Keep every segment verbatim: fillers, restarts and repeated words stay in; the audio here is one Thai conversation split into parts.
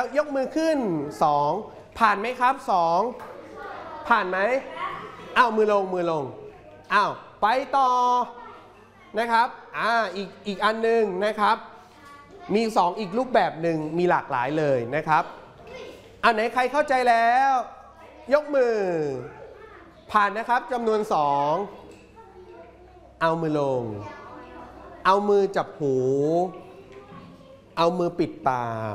ยกมือขึ้นสองผ่านไหมครับสองผ่านไหมอ้าวมือลงมือลงอ้าวไปต่อนะครับอ่าอีกอีกอันหนึ่งนะครับมีสองอีกรูปแบบหนึ่งมีหลากหลายเลยนะครับอันไหนใครเข้าใจแล้วยกมือผ่านนะครับจำนวนสองเอามือลงเอามือจับหูเอามือปิดปาก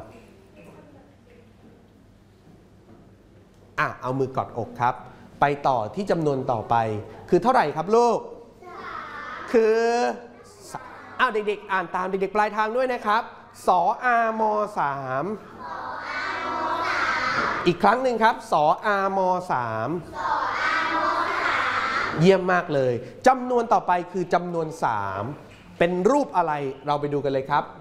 อ่ะเอามือกอดอกครับไปต่อที่จำนวนต่อไปคือเท่าไหร่ครับลูกคืออ้าวเด็กๆอ่านตามเด็กๆปลายทางด้วยนะครับสออามสามอีกครั้งหนึ่งครับสออามสามเยี่ยมมากเลยจำนวนต่อไปคือจำนวนสามเป็นรูปอะไรเราไปดูกันเลยครับ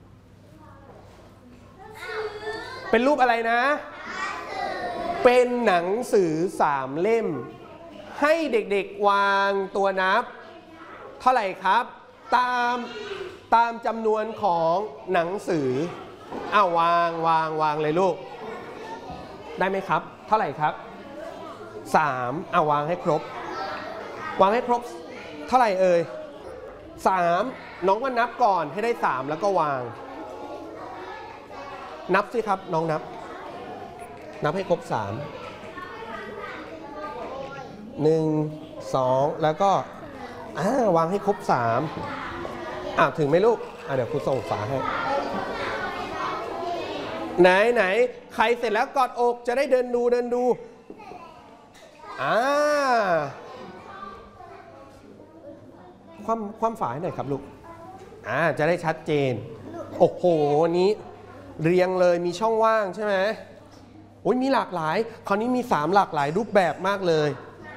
เป็นรูปอะไรนะเป็นหนังสือสามเล่มให้เด็กๆวางตัวนับเท่าไหร่ครับตามตามจำนวนของหนังสืออ้าววางวางวางเลยลูกได้ไหมครับเท่าไหร่ครับสามอ้าววางให้ครบวางให้ครบเท่าไหร่เอ่ยสามน้องก็นับก่อนให้ได้สามแล้วก็วางนับสิครับน้องนับนับให้ครบสามหนึ่งสองแล้วก็อ่าวางให้ครบสามอ่าถึงไหมลูกอ่าเดี๋ยวครูส่งฝาให้ไหนไหนใครเสร็จแล้วกอดอกจะได้เดินดูเดินดูอ่าความความฝาให้หน่อยครับลูกอ่าจะได้ชัดเจนโอ้โหนี้เรียงเลยมีช่องว่างใช่ไหมโอ้ยมีหลากหลายคราวนี้มีสามหลากหลายรูปแบบมากเลย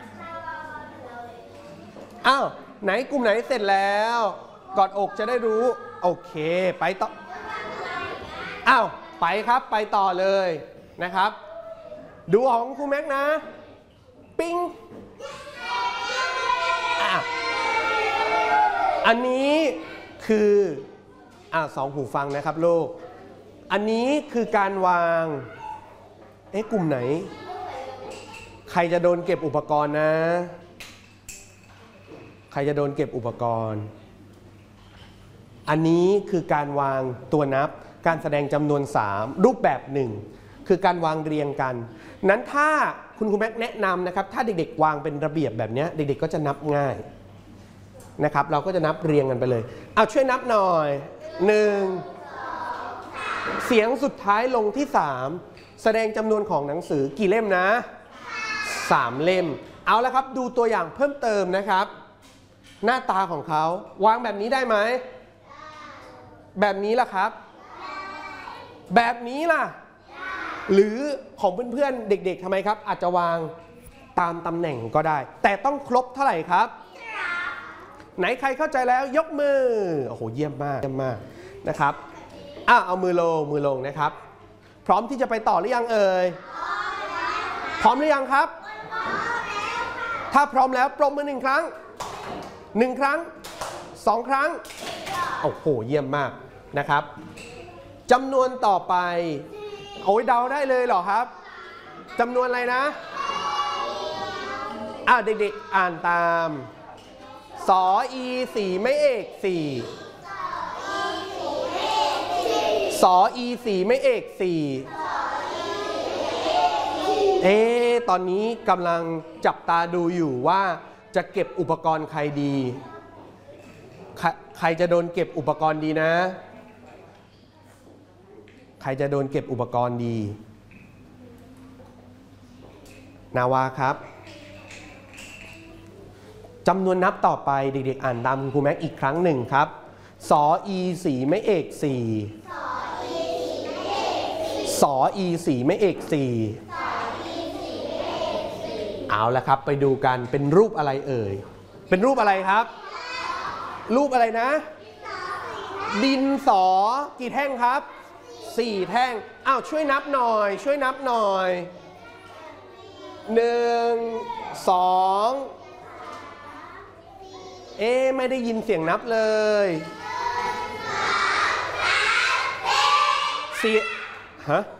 อ้าวไหนกลุ่มไหนเสร็จแล้วกอดอกจะได้รู้โอเคไปต่ออ้าวไปครับไปต่อเลยนะครับดูของครูแม็กนะปิ้งอ่ะอันนี้คืออ่ะสองหูฟังนะครับลูกอันนี้คือการวางเอ๊ะกลุ่มไหนใครจะโดนเก็บอุปกรณ์นะใครจะโดนเก็บอุปกรณ์อันนี้คือการวางตัวนับการแสดงจำนวนสามรูปแบบหนึ่งคือการวางเรียงกันนั้นถ้าคุณครูแม็กแนะนำนะครับถ้าเด็กๆวางเป็นระเบียบแบบนี้เด็กๆก็จะนับง่ายนะครับเราก็จะนับเรียงกันไปเลยเอาช่วยนับหน่อยหนึ่งเสียงสุดท้ายลงที่สามแสดงจำนวนของหนังสือกี่เล่มนะสามเล่มเอาละครับดูตัวอย่างเพิ่มเติมนะครับหน้าตาของเขาวางแบบนี้ได้ไหมแบบนี้ล่ะครับแบบนี้ล่ะหรือของเพื่อนๆเด็กๆทำไมครับอาจจะวางตามตำแหน่งก็ได้แต่ต้องครบเท่าไหร่ครับไหนใครเข้าใจแล้วยกมือโอ้โหเยี่ยมมากเยี่ยมมากนะครับอ่ะเอามือลงมือลงนะครับพร้อมที่จะไปต่อหรือยังเอ่ยพร้อมหรือยังครับถ้าพร้อมแล้วปรบมือหนึ่งครั้งหนึ่งครั้งสองครั้งโอ้โหเยี่ยมมากนะครับจำนวนต่อไปโอ้ยเดาได้เลยเหรอครับจำนวนอะไรนะอ่ะเด็กๆอ่านตามสออีสี่ไม่เอกสี่สออีสี่ไม่เอกสี่เอ๊ะตอนนี้กำลังจับตาดูอยู่ว่าจะเก็บอุปกรณ์ใครดีใครจะโดนเก็บอุปกรณ์ดีนะใครจะโดนเก็บอุปกรณ์ดีนาวาครับจำนวนนับต่อไปเด็กๆอ่านตามคุณครูแม็กอีกครั้งหนึ่งครับสออีสี่ไม่เอกสี่สออีสี่ไม่เอกสี่เอาละครับไปดูกันเป็นรูปอะไรเอ่ยเป็นรูปอะไรครับรูปอะไรนะดินสอกี่แท่งครับสี่แท่งอ้าวช่วยนับหน่อยช่วยนับหน่อยหนึ่งสองเอ๊ะไม่ได้ยินเสียงนับเลยสี่ฮะ